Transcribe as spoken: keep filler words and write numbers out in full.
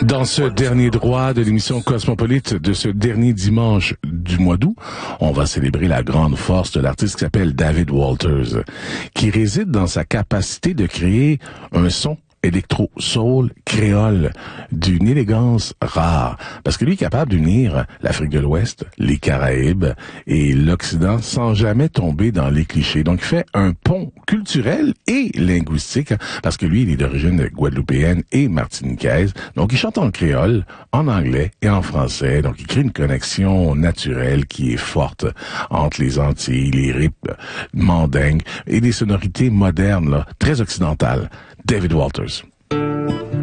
Dans ce dernier droit de l'émission Cosmopolite de ce dernier dimanche du mois d'août, on va célébrer la grande force de l'artiste qui s'appelle David Walters, qui réside dans sa capacité de créer un son électro-soul créole d'une élégance rare. Parce que lui est capable d'unir l'Afrique de l'Ouest, les Caraïbes et l'Occident sans jamais tomber dans les clichés. Donc, il fait un pont culturel et linguistique parce que lui, il est d'origine guadeloupéenne et martiniquaise. Donc, il chante en créole, en anglais et en français. Donc, il crée une connexion naturelle qui est forte entre les Antilles, les rips mandingues et des sonorités modernes, là, très occidentales. David Walters.